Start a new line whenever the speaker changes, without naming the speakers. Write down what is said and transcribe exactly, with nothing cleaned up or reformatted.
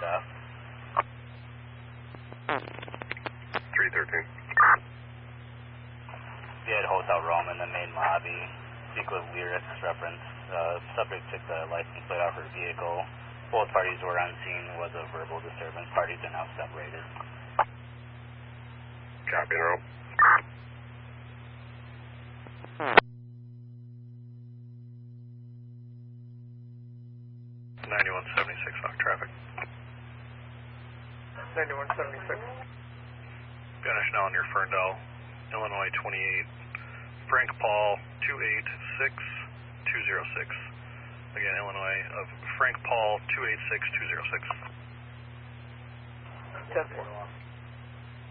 staff.
three thirteen.
We had Hotel Rome in the main lobby. Speak with lyrics reference. Uh, subject took the license plate off her vehicle. Both parties were on scene. Was a verbal disturbance. Parties are now separated.
Copy, Rome. ninety-one seventy-six on traffic.
ninety-one seventy-six.
Finish now near Ferndale, Illinois twenty-eight. Frank Paul two eight six two zero six. Again, Illinois of Frank Paul two eight six two zero six.
ten four.